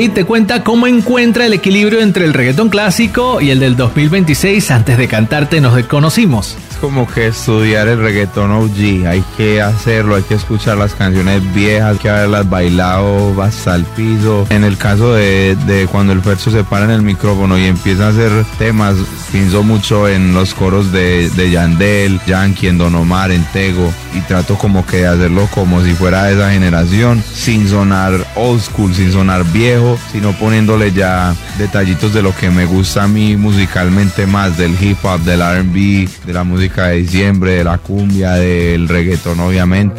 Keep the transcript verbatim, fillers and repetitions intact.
Y te cuenta cómo encuentra el equilibrio entre el reggaetón clásico y el del dos mil veintiséis. Antes de cantarte nos conocimos. Es como que estudiar el reggaetón O G, hay que hacerlo, hay que escuchar las canciones viejas, hay que haberlas bailado hasta el piso. En el caso de, de cuando el Fercho se para en el micrófono y empieza a hacer temas, pienso mucho en los coros de, de Yandel, Yankee, en Don Omar, en Tego, y trato como que de hacerlo como si fuera de esa generación, sin sonar old school, sin sonar viejo, sino poniéndole ya detallitos de lo que me gusta a mí musicalmente más, del hip hop, del R and B, de la música de diciembre, de la cumbia, del reggaetón obviamente.